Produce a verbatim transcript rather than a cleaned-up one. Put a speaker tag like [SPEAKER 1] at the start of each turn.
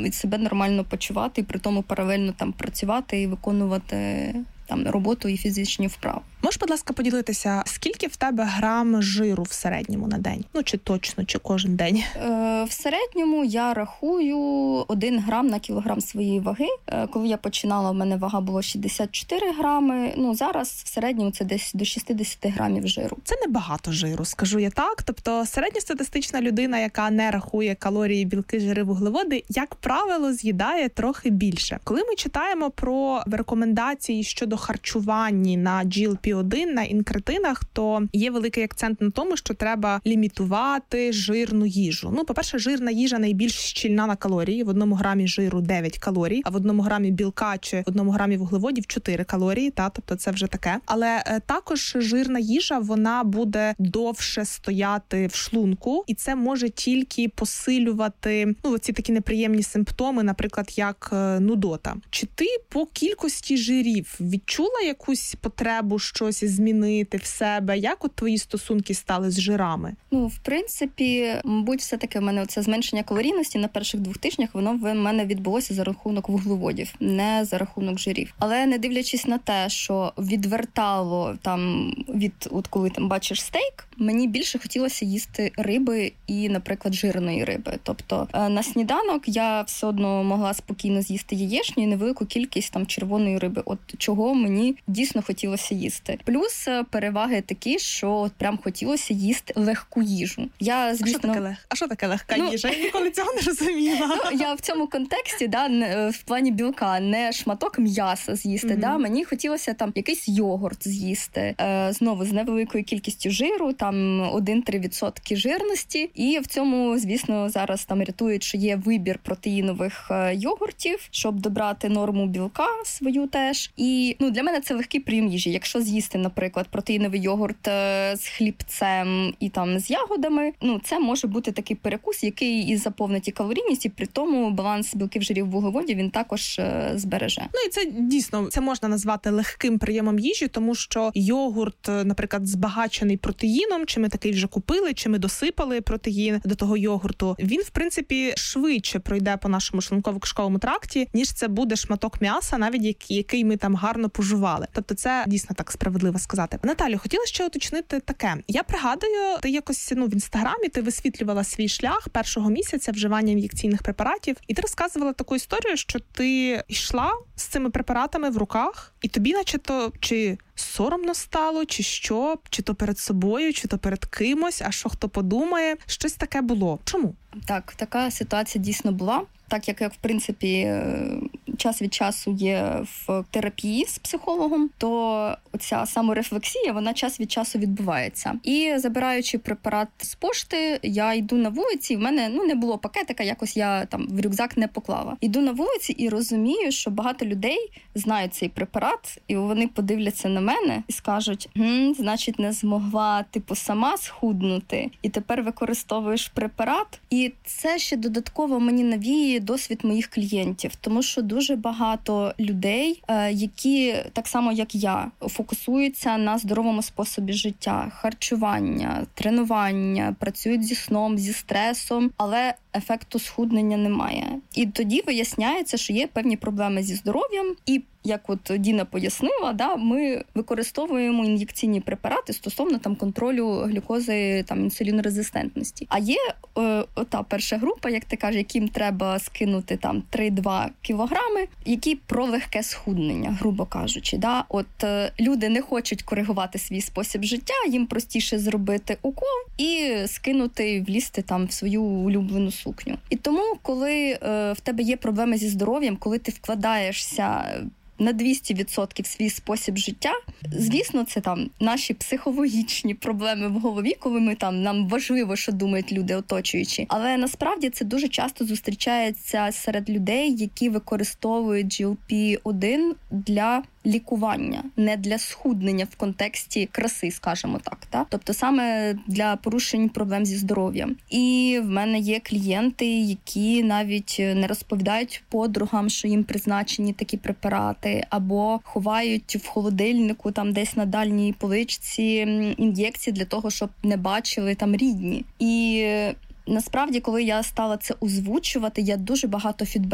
[SPEAKER 1] від себе нормально почувати і при тому паралельно там працювати і виконувати там роботу і фізичні вправи.
[SPEAKER 2] Можеш, будь ласка, поділитися, скільки в тебе грам жиру в середньому на день? Ну, чи точно, чи кожен день?
[SPEAKER 1] Е, в середньому я рахую один грам на кілограм своєї ваги. Е, коли я починала, в мене вага була шістдесят чотири грами. Ну, зараз в середньому це десь до шістдесят грамів жиру.
[SPEAKER 2] Це небагато жиру, скажу я так. Тобто середньостатистична людина, яка не рахує калорії, білки, жири, вуглеводи, як правило, з'їдає трохи більше. Коли ми читаємо про рекомендації щодо харчування на джі ел пі один, на інкретинах, то є великий акцент на тому, що треба лімітувати жирну їжу. Ну, по-перше, жирна їжа найбільш щільна на калорії. В одному грамі жиру дев'ять калорій, а в одному грамі білка чи в одному грамі вуглеводів чотири калорії, та, тобто це вже таке. Але е, також жирна їжа, вона буде довше стояти в шлунку, і це може тільки посилювати, ну, ці такі неприємні симптоми, наприклад, як е, нудота. Чи ти по кількості жирів відчула якусь потребу щось змінити в себе? Як от твої стосунки стали з жирами?
[SPEAKER 1] Ну, в принципі, мабуть, все-таки в мене це зменшення калорійності на перших двох тижнях, воно в мене відбулося за рахунок вуглеводів, не за рахунок жирів. Але не дивлячись на те, що відвертало там від, от коли там бачиш стейк, мені більше хотілося їсти риби і, наприклад, жирної риби. Тобто на сніданок я все одно могла спокійно з'їсти яєчню і невелику кількість там червоної риби. От чого мені дійсно хотілося їсти. Плюс переваги такі, що от прям хотілося їсти легку їжу. Я, звісно...
[SPEAKER 2] А що таке, лег... а що таке легка
[SPEAKER 1] ну...
[SPEAKER 2] їжа? Я ніколи цього не розуміла.
[SPEAKER 1] Ну, я в цьому контексті, да, в плані білка, не шматок м'яса з'їсти, mm-hmm. да, мені хотілося там якийсь йогурт з'їсти, е, знову з невеликою кількістю жиру, там один-три відсотки жирності, і в цьому, звісно, зараз там рятують, що є вибір протеїнових йогуртів, щоб добрати норму білка свою теж. І, ну, для мене це легкий прийом їжі. Якщо з'їсти, наприклад, протеїновий йогурт з хлібцем і там з ягодами, ну, це може бути такий перекус, який і заповнить і калорійність, і при тому баланс білків, жирів, вуглеводів він також е, збереже.
[SPEAKER 2] Ну, і це дійсно, це можна назвати легким прийомом їжі, тому що йогурт, наприклад, збагачений протеїном, чи ми такий вже купили, чи ми досипали протеїн до того йогурту, він, в принципі, швидше пройде по нашому шлунково-кишковому тракті, ніж це буде шматок м'яса, навіть який ми там гарно пожували. Тобто це дійсно так справедливо сказати. Наталю, хотіла ще уточнити таке. Я пригадую, ти якось, ну, в інстаграмі ти висвітлювала свій шлях першого місяця вживання ін'єкційних препаратів, і ти розказувала таку історію, що ти йшла з цими препаратами в руках, і тобі наче-то чи соромно стало, чи що, чи то перед собою, чи то перед кимось, а що хто подумає, щось таке було. Чому?
[SPEAKER 1] Так, така ситуація дійсно була. Так як, як, в принципі, час від часу є в терапії з психологом, то оця саморефлексія, вона час від часу відбувається. І забираючи препарат з пошти, я йду на вулиці, і в мене, ну, не було пакетика, якось я там в рюкзак не поклала. Йду на вулиці і розумію, що багато людей знають цей препарат, і вони подивляться на мене і скажуть: «Гм, значить, не змогла, типу, сама схуднути, і тепер використовуєш препарат». І це ще додатково мені навіє досвід моїх клієнтів, тому що дуже багато людей, які так само, як я, фокусуються на здоровому способі життя, харчування, тренування, працюють зі сном, зі стресом, але ефекту схуднення немає. І тоді виясняється, що є певні проблеми зі здоров'ям, і як от Діна пояснила, да, ми використовуємо ін'єкційні препарати стосовно там контролю глюкози, там інсулінорезистентності. А є е, та перша група, як ти кажеш, яким треба скинути там три-два кілограми, які про легке схуднення, грубо кажучи. Да? От е, люди не хочуть коригувати свій спосіб життя, їм простіше зробити укол і скинути, влізти там в свою улюблену сукню. І тому, коли е, в тебе є проблеми зі здоров'ям, коли ти вкладаєшся на двісті відсотків свій спосіб життя, звісно, це там наші психологічні проблеми в голові, коли ми там, нам важливо, що думають люди оточуючі. Але насправді це дуже часто зустрічається серед людей, які використовують джі ел пі один для лікування, не для схуднення в контексті краси, скажімо так. Та? Тобто саме для порушень проблем зі здоров'ям. І в мене є клієнти, які навіть не розповідають подругам, що їм призначені такі препарати, або ховають в холодильнику там десь на дальній поличці ін'єкції для того, щоб не бачили там рідні. І насправді, коли я стала це озвучувати, я дуже багато фідбеку